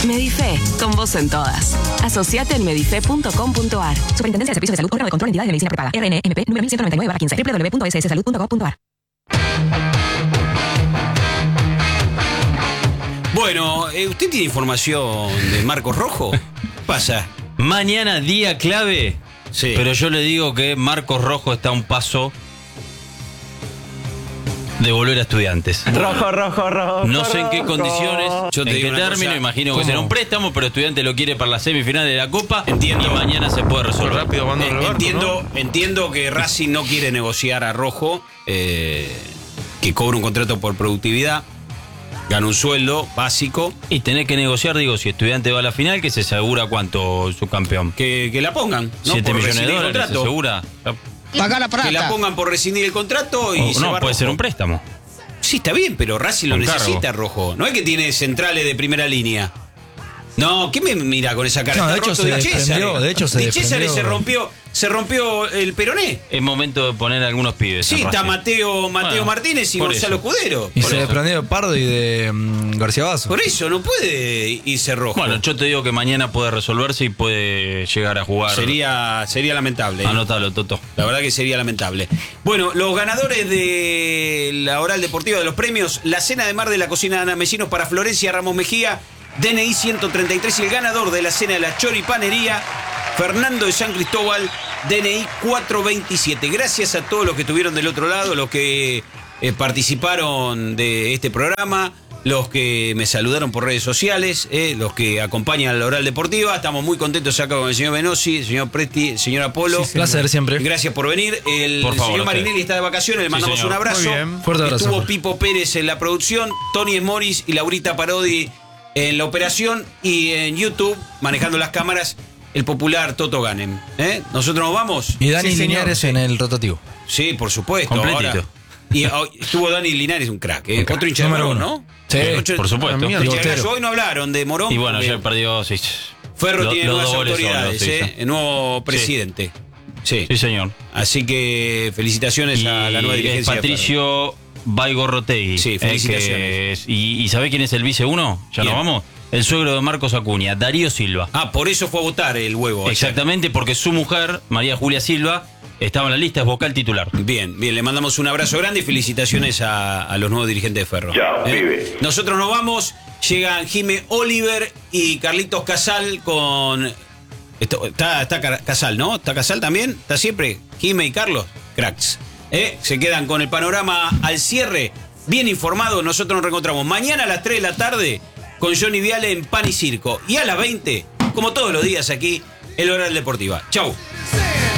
Medife, con vos en todas. Asociate en medife.com.ar. Superintendencia de Servicios de Salud, órgano de control de entidades de medicina prepaga. RNMP número 1199/15. www.sssalud.gov.ar. Bueno, ¿usted tiene información de Marcos Rojo? ¿Qué pasa? Mañana día clave, Sí. pero yo le digo que Marcos Rojo está a un paso de volver a Estudiantes. Rojo. No sé en qué condiciones, Yo te en digo qué una término, cosa. imagino que ¿Cómo? será un préstamo, pero Estudiantes lo quiere para la semifinal de la Copa. Entiendo. Y mañana se puede resolver. Rápido, abandona el barco, Entiendo que Racing no quiere negociar a Rojo, que cobra un contrato por productividad, gana un sueldo básico, Y tenés que negociar, digo, si Estudiante va a la final, que se asegura cuánto su campeón. que la pongan, ¿no? 7 por millones de rescindir el dólares, ¿se contrato. asegura? Pagar la plata. Que la pongan por rescindir el contrato y O se no, va puede Rojo. ser un préstamo. Sí, está bien, pero Racing lo Con necesita, cargo. Rojo. No es que tiene centrales de primera línea. No, ¿qué me mira con esa cara? No, de Está hecho roto se Di Cesare. desprendió, de hecho se Di Cesare desprendió. se rompió el peroné. Es momento de poner algunos pibes. Sí, en está Racing. Mateo Bueno, Martínez y por Gonzalo eso. Escudero. Y Por se eso. desprendió de Pardo y de García Basso. Por eso no puede irse Rojo. Bueno, yo te digo que mañana puede resolverse y puede llegar a jugar. sería lamentable. Anótalo, Toto. La verdad que sería lamentable. Bueno, los ganadores de la Oral Deportiva de los premios, la cena de mar de la cocina de Ana Mesinos para Florencia Ramos Mejía, DNI 133, y el ganador de la cena de la choripanería, Fernando de San Cristóbal, DNI 427. Gracias a todos los que estuvieron del otro lado, los que participaron de este programa, los que me saludaron por redes sociales, los que acompañan a la Oral Deportiva. Estamos muy contentos acá con el señor Venosi, el señor Presti, el señor Apolo. Placer siempre. Gracias por venir. El Por favor, señor a usted. Marinelli está de vacaciones, le Sí, mandamos señor. un abrazo. Muy bien. Fuerte abrazo. Estuvo Pipo Pérez en la producción, Tony Esmoris y Laurita Parodi en la operación, y en YouTube, manejando las cámaras, el popular Toto Ganem. Nosotros nos vamos. Y Dani Sí, señor. Linares en el rotativo. Sí, por supuesto. Completito. Ahora- y estuvo Dani Linares, un crack. Otro hincha de Número Morón, uno. ¿no? Sí, Otro- por supuesto. Ah, mierda. hincha de Bigotero. Gallo. Hoy no hablaron de Morón. Y bueno, porque ayer perdió. Sí. Ferro tiene Los nuevas dos goles autoridades, solos, sí, sí. el nuevo presidente. Sí. Sí, señor. Así que felicitaciones Y a la nueva es dirigencia. de Ferro. Patricio Baigorrotegui. Sí, felicitaciones. ¿Y sabe quién es el vice 1? ¿Ya ¿Quién? nos vamos? El suegro de Marcos Acuña, Darío Silva. Ah, por eso fue a votar el huevo. ayer. Exactamente, porque su mujer, María Julia Silva, estaba en la lista, es vocal titular. Bien, le mandamos un abrazo grande y felicitaciones a los nuevos dirigentes de Ferro. Chao, pibe. Nosotros nos vamos, llegan Jime Oliver y Carlitos Casal con... Está Casal, ¿no? ¿Está Casal también? ¿Está siempre? Jime y Carlos, cracks. Se quedan con el panorama al cierre, bien informados. Nosotros nos reencontramos mañana a las 3 de la tarde con Johnny Viale en Pan y Circo. Y a las 20, como todos los días aquí, el Oral Deportiva. Chau.